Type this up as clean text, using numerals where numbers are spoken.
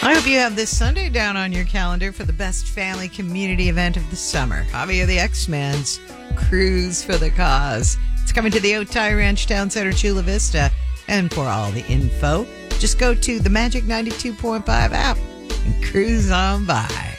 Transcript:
I hope you have this Sunday down on your calendar for the best family community event of the summer. Javier the X-Man's Cruise for the Cause. It's coming to the Otay Ranch Town Center, Chula Vista. And for all the info, just go to the Magic 92.5 app and cruise on by.